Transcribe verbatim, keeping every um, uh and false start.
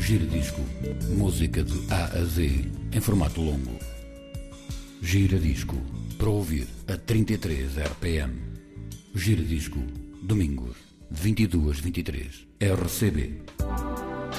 Giradisco, música de A a Z, em formato longo. Giradisco, para ouvir a trinta e três R P M. Giradisco, domingos, vinte e duas a vinte e três, R C B.